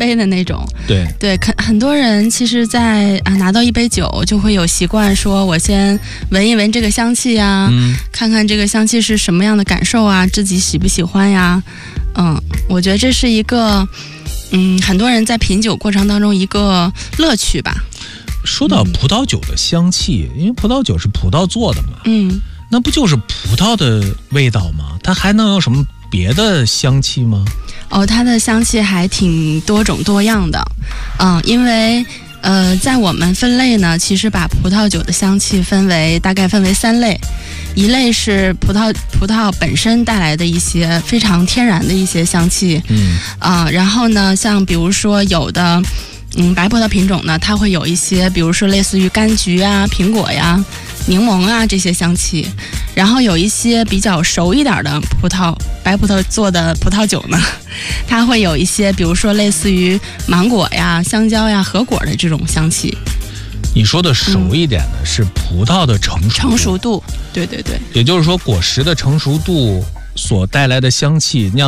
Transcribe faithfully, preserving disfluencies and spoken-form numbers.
杯的那种。 对对，很很多人其实在啊拿到一杯酒就会有习惯说，我先闻一闻这个香气呀， 嗯， 看看这个香气是什么样的感受啊，自己喜不喜欢呀。嗯，我觉得这是一个嗯很多人在品酒过程当中一个乐趣吧。 说到葡萄酒的香气，因为葡萄酒是葡萄做的嘛， 嗯， 那不就是葡萄的味道吗？它还能有什么别的香气吗？ 哦，它的香气还挺多种多样的。嗯，因为呃，在我们分类呢，其实把葡萄酒的香气分为大概分为三类，一类是葡萄葡萄本身带来的一些非常天然的一些香气， 嗯啊、呃，然后呢，像比如说有的。嗯，白葡萄品种呢，它会有一些，比如说类似于柑橘啊、苹果呀、柠檬啊这些香气。然后有一些比较熟一点的葡萄，白葡萄做的葡萄酒呢，它会有一些，比如说类似于芒果呀、香蕉呀、核果的这种香气。 你说的熟一点的是葡萄的成熟度、 嗯、成熟度，对对对， 也就是说果实的成熟度所带来的香气。